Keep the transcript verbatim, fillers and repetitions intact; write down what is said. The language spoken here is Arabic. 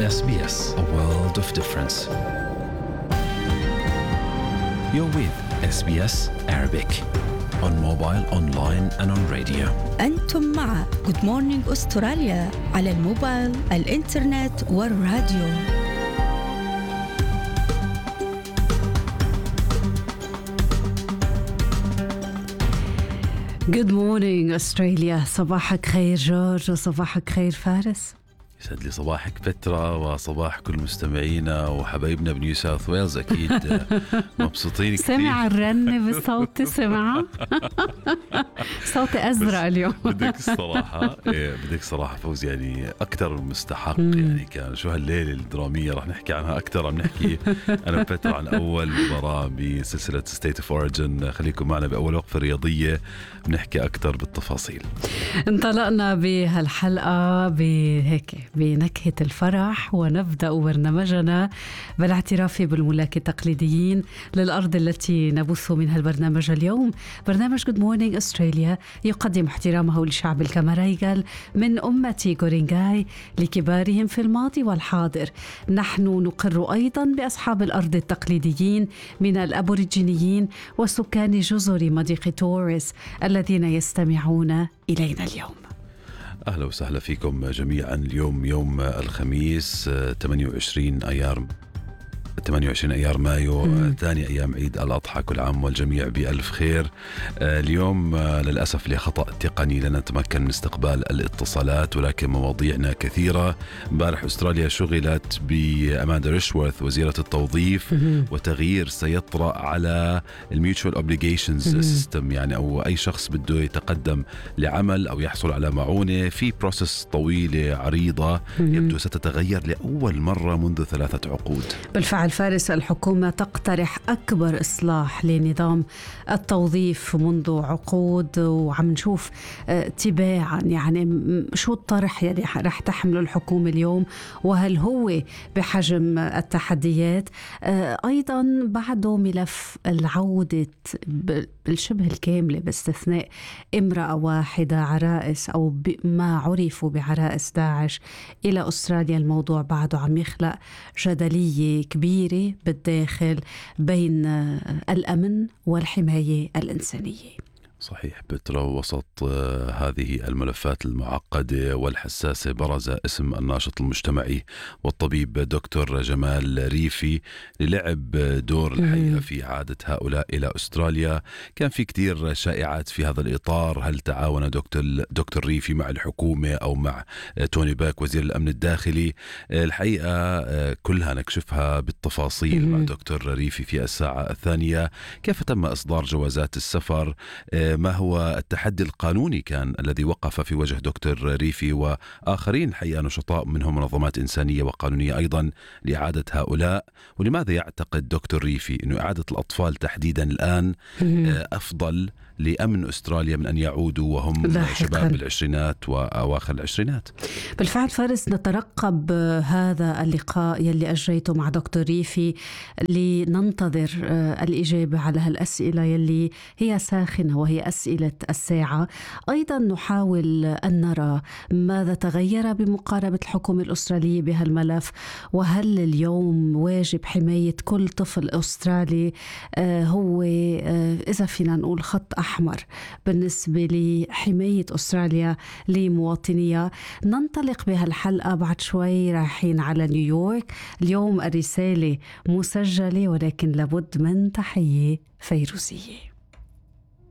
إس بي إس, a world of difference. You're with إس بي إس Arabic on mobile, online and on radio. أنتم مع Good Morning أستراليا على الموبايل, الإنترنت والراديو. Good morning أستراليا. صباحك خير جورج وصباحك خير فارس. يسعد لي صباحك بترا وصباح كل مستمعينا وحبايبنا بنيو ساوث ويلز. أكيد مبسوطين كثير. سمع الرنة بالصوت؟ سمع صوتي أزرق اليوم. بدك الصراحة إيه بدك الصراحة فوز يعني أكتر مستحق. يعني كان شو هالليلة الدرامية رح نحكي عنها أكتر. عم نحكي أنا بترا عن أول مباراة بسلسلة State of Origin. خليكم معنا بأول وقفة رياضية بنحكي أكتر بالتفاصيل. انطلقنا بهالحلقة بهيك بنكهة الفرح، ونبدأ برنامجنا بالاعتراف بالملاك التقليديين للأرض التي نبث منها البرنامج اليوم. برنامج Good Morning أستراليا يقدم احترامه لشعب الكاميرايغال من أمة غورينغاي لكبارهم في الماضي والحاضر. نحن نقر أيضا بأصحاب الأرض التقليديين من الأبوريجينيين وسكان جزر مضيق توريس الذين يستمعون إلينا اليوم. أهلا وسهلا فيكم جميعا. اليوم يوم الخميس ثمانية وعشرين أيار ثمانية وعشرين أيار مايو، ثاني أيام عيد الأضحى. كل عام والجميع بألف خير. اليوم للأسف لخطأ تقني لن نتمكن من استقبال الاتصالات، ولكن مواضيعنا كثيرة. امبارح أستراليا شغلت بأماندا ريشورث وزيرة التوظيف وتغيير سيطرأ على الميوتشوال اوبليجيشنز سيستم، يعني أو أي شخص بده يتقدم لعمل أو يحصل على معونة في بروسس طويلة عريضة يبدو ستتغير لأول مرة منذ ثلاثة عقود. بالفعل فارس، الحكومة تقترح أكبر إصلاح لنظام التوظيف منذ عقود، وعم نشوف تباعا يعني شو الطرح يعني رح تحمله الحكومة اليوم، وهل هو بحجم التحديات. أيضا بعده ملف العودة بالشبه الكاملة باستثناء امرأة واحدة عرائس أو ما عرفوا بعرائس داعش إلى أستراليا. الموضوع بعده عم يخلق جدلية كبيرة بالداخل بين الأمن والحماية الإنسانية. صحيح بترا. وسط هذه الملفات المعقدة والحساسة برز اسم الناشط المجتمعي والطبيب دكتور جمال ريفي للعب دور الحقيقة في عادة هؤلاء إلى أستراليا. كان في كتير شائعات في هذا الإطار. هل تعاون دكتور دكتور ريفي مع الحكومة أو مع توني باك وزير الأمن الداخلي؟ الحقيقة كلها نكشفها بالتفاصيل مع دكتور ريفي في الساعة الثانية. كيف تم إصدار جوازات السفر؟ ما هو التحدي القانوني كان الذي وقف في وجه دكتور ريفي وآخرين الحقيقة نشطاء منهم منظمات إنسانية وقانونية أيضا لإعادة هؤلاء؟ ولماذا يعتقد دكتور ريفي أنه إعادة الأطفال تحديدا الآن أفضل لأمن أستراليا من أن يعودوا وهم شباب بالعشرينات وأواخر العشرينات؟ بالفعل فارس، نترقب هذا اللقاء يلي أجريته مع دكتور ريفي لننتظر الإجابة على هالأسئلة يلي هي ساخنة وهي أسئلة الساعة. أيضا نحاول أن نرى ماذا تغير بمقاربة الحكومة الأسترالية بهالملف، وهل اليوم واجب حماية كل طفل أسترالي هو إذا فينا نقول خط أحمر بالنسبة لحماية أستراليا لمواطنيها. ننطلق بهالحلقة بعد شوي رايحين على نيويورك. اليوم الرسالة مسجلة ولكن لابد من تحية فيروزية.